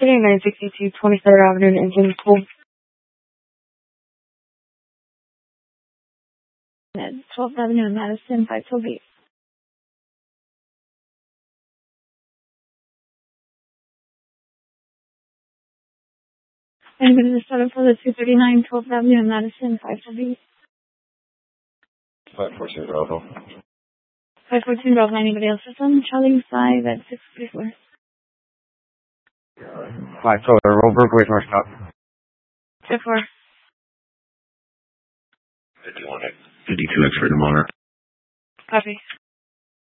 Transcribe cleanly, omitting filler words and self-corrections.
Getting 962 23rd Avenue in Engine School. 12th Avenue in Madison, 512. Anybody to start up for the 239 12th Avenue in Madison, 512. 542 Bravo. 514 Bravo. Anybody else for some? Charlie 5 at 634. 5 Total Rover, wait north stop. 54. 51 52 X for the monitor. Copy.